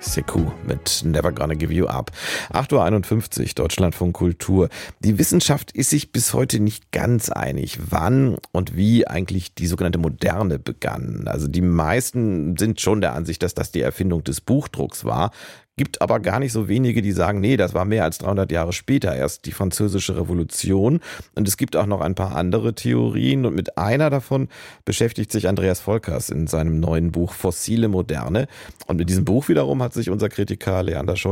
Sekou mit Never Gonna Give You Up. 8:51 Uhr, Deutschlandfunk Kultur. Die Wissenschaft ist sich bis heute nicht ganz einig, wann und wie eigentlich die sogenannte Moderne begann. Also die meisten sind schon der Ansicht, dass das die Erfindung des Buchdrucks war. Gibt aber gar nicht so wenige, die sagen, nee, das war mehr als 300 Jahre später erst die Französische Revolution. Und es gibt auch noch ein paar andere Theorien. Und mit einer davon beschäftigt sich Andreas Volkers in seinem neuen Buch Fossile Moderne. Und mit diesem Buch wiederum hat sich unser Kritiker Leander Scheuer